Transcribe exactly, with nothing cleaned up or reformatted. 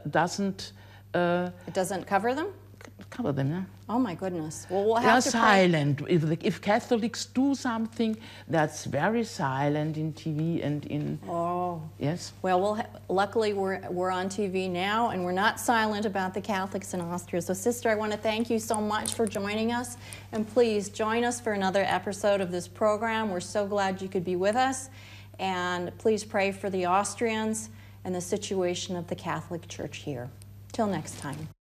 doesn't uh, It doesn't cover them? cover them. Yeah? Oh my goodness. Well, we'll They are have to pray. silent. If, the, if Catholics do something, that's very silent in T V and in... Oh. Yes? Well, we'll ha luckily we're, we're on T V now, and we're not silent about the Catholics in Austria. So, Sister, I want to thank you so much for joining us. And please join us for another episode of this program. We're so glad you could be with us. And please pray for the Austrians and the situation of the Catholic Church here. Till next time.